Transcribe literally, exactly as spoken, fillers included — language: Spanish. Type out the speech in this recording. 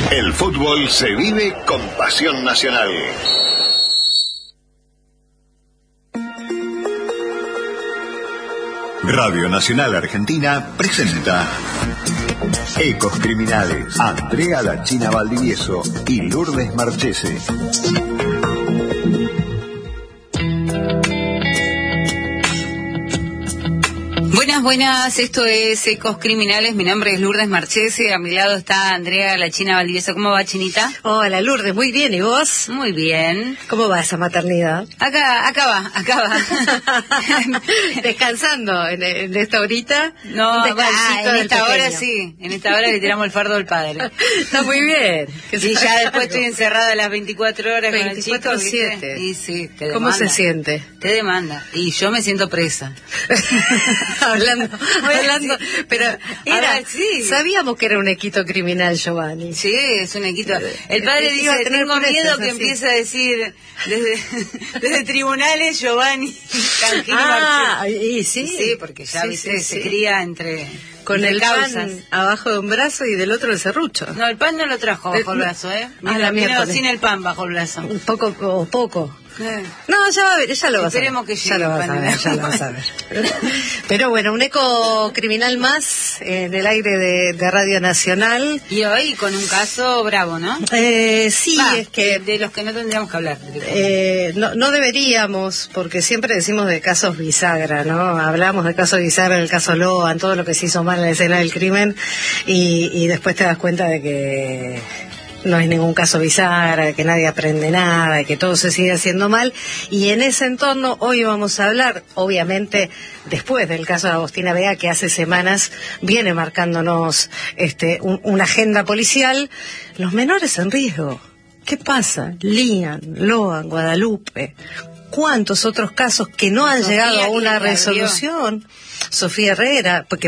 El fútbol se vive con pasión nacional. Radio Nacional Argentina presenta Ecos Criminales. Andrea La China Valdivieso y Lourdes Marchese. Buenas, buenas, esto es Ecos Criminales, mi nombre es Lourdes Marchese, a mi lado está Andrea La China Valdivieso. ¿Cómo va, Chinita? Hola, Lourdes, muy bien, ¿y vos? Muy bien. ¿Cómo va esa maternidad? Acá, acá va, acá va. ¿Descansando en, en esta horita? No, Un ah, en esta pequeño. hora sí, en esta hora le tiramos el fardo al padre. Está muy bien. Y ya después estoy encerrada las veinticuatro horas con el chico, veinticuatro siete. ¿viste? Y sí, te demanda. ¿Cómo se siente? Te demanda. Y yo me siento presa. hablando, hablando, pero era, ver, sí. Sabíamos que era un equito criminal, Giovanni. Sí, es un equito. El padre Iba a dice, tener tengo presas, miedo que así. empiece a decir desde, desde tribunales Giovanni Canquini Ah, Marchese. y sí. Sí, porque ya Sí, viste, sí, se sí. cría entre Con entre el causas. pan abajo de un brazo y del otro el serrucho. No, el pan no lo trajo bajo Eh, el no. brazo, ¿eh? Ah, Vino, la vino miércoles. sin el pan bajo el brazo. Un poco o poco. Eh. No, ya va a ver, ya lo vas a ver. Esperemos que Ya llegue lo el vas a pan. ver, ya lo vas a ver. Pero bueno, un eco criminal más en el aire de, de Radio Nacional. Y hoy con un caso bravo, ¿no? Eh, sí, Va, es que de, de los que no tendríamos que hablar. eh, no, no deberíamos, porque siempre decimos de casos bisagra, ¿no? Hablamos de casos bisagra, el caso Loan, todo lo que se hizo mal en la escena del crimen, y, y después te das cuenta de que no hay ningún caso bisagra, de que nadie aprende nada, de que todo se sigue haciendo mal, y en ese entorno hoy vamos a hablar, obviamente, después del caso de Agostina Bea, que hace semanas viene marcándonos este, un, una agenda policial, los menores en riesgo. ¿Qué pasa? Lian, Loan, Guadalupe, ¿cuántos otros casos que no han Sofía, llegado a ¿quién una la abrió? resolución? Sofía Herrera, porque